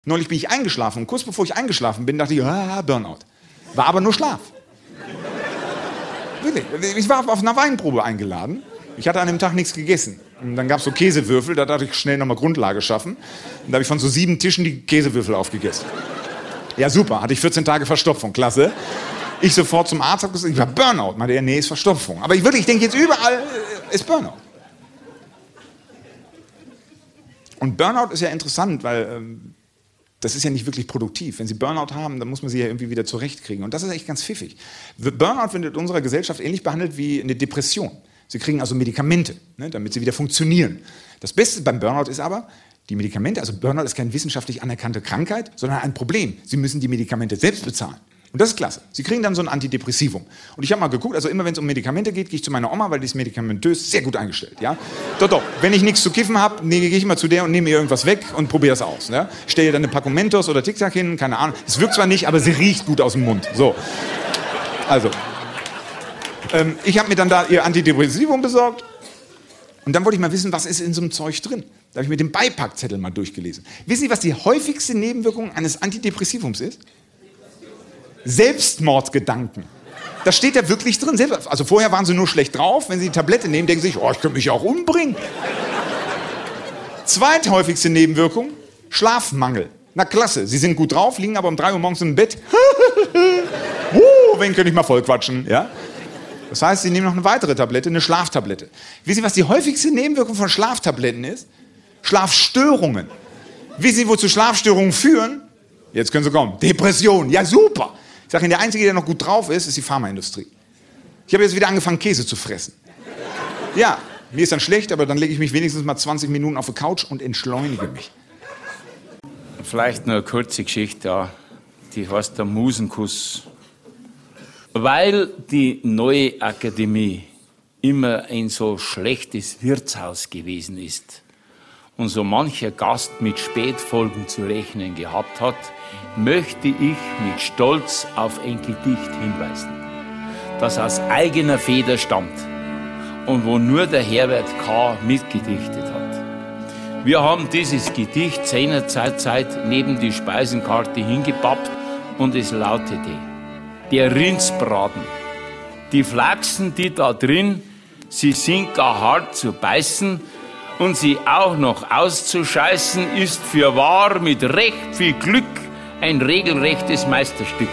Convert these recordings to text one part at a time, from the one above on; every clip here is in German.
Neulich bin ich eingeschlafen und kurz bevor ich eingeschlafen bin, dachte ich, Burnout. War aber nur Schlaf. Wirklich. Ich war auf einer Weinprobe eingeladen. Ich hatte an dem Tag nichts gegessen. Und dann gab es so Käsewürfel, da dachte ich schnell nochmal Grundlage schaffen. Und da habe ich von so 7 Tischen die Käsewürfel aufgegessen. Ja, super, hatte ich 14 Tage Verstopfung, klasse. Ich sofort zum Arzt, habe gesagt, ich war Burnout. Meinte er, nee, ist Verstopfung. Aber ich denke jetzt überall, ist Burnout. Und Burnout ist ja interessant, weil das ist ja nicht wirklich produktiv. Wenn Sie Burnout haben, dann muss man sie ja irgendwie wieder zurechtkriegen. Und das ist echt ganz pfiffig. Burnout wird in unserer Gesellschaft ähnlich behandelt wie eine Depression. Sie kriegen also Medikamente, ne, damit sie wieder funktionieren. Das Beste beim Burnout ist aber, die Medikamente, also Burnout ist keine wissenschaftlich anerkannte Krankheit, sondern ein Problem. Sie müssen die Medikamente selbst bezahlen. Und das ist klasse. Sie kriegen dann so ein Antidepressivum. Und ich habe mal geguckt, also immer wenn es um Medikamente geht, gehe ich zu meiner Oma, weil die ist medikamentös sehr gut eingestellt. Ja? Doch. Wenn ich nichts zu kiffen habe, gehe ich immer zu der und nehme ihr irgendwas weg und probiere das aus. Ja? Stelle ihr dann eine Packung Mentos oder Tic Tac hin, keine Ahnung. Es wirkt zwar nicht, aber sie riecht gut aus dem Mund. So. Also. Ich habe mir dann da ihr Antidepressivum besorgt. Und dann wollte ich mal wissen, was ist in so einem Zeug drin. Da habe ich mir den Beipackzettel mal durchgelesen. Wissen Sie, was die häufigste Nebenwirkung eines Antidepressivums ist? Selbstmordgedanken. Das steht da wirklich drin. Also vorher waren sie nur schlecht drauf. Wenn sie die Tablette nehmen, denken sie sich, ich könnte mich auch umbringen. Zweithäufigste Nebenwirkung, Schlafmangel. Na klasse, sie sind gut drauf, liegen aber um 3 Uhr morgens im Bett. Wen könnte ich mal vollquatschen? Ja? Das heißt, sie nehmen noch eine weitere Tablette, eine Schlaftablette. Wissen Sie, was die häufigste Nebenwirkung von Schlaftabletten ist? Schlafstörungen. Wissen Sie, wozu Schlafstörungen führen? Jetzt können Sie kommen. Depression. Ja, super. Ich sage Ihnen, der Einzige, der noch gut drauf ist, ist die Pharmaindustrie. Ich habe jetzt wieder angefangen, Käse zu fressen. Ja, mir ist dann schlecht, aber dann lege ich mich wenigstens mal 20 Minuten auf die Couch und entschleunige mich. Vielleicht nur eine kurze Geschichte, ja. Die heißt der Musenkuss. Weil die neue Akademie immer ein so schlechtes Wirtshaus gewesen ist und so mancher Gast mit Spätfolgen zu rechnen gehabt hat, möchte ich mit Stolz auf ein Gedicht hinweisen, das aus eigener Feder stammt und wo nur der Herbert K. mitgedichtet hat. Wir haben dieses Gedicht seinerzeit neben die Speisenkarte hingepappt und es lautete: Der Rindsbraten, die Flachsen, die da drin, sie sind gar hart zu beißen und sie auch noch auszuscheißen, ist fürwahr mit recht viel Glück ein regelrechtes Meisterstück.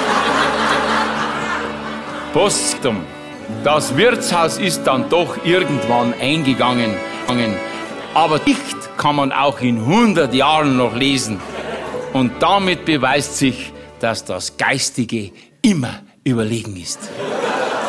Postum, das Wirtshaus ist dann doch irgendwann eingegangen, aber Dicht kann man auch in 100 Jahren noch lesen. Und damit beweist sich, dass das Geistige immer überlegen ist.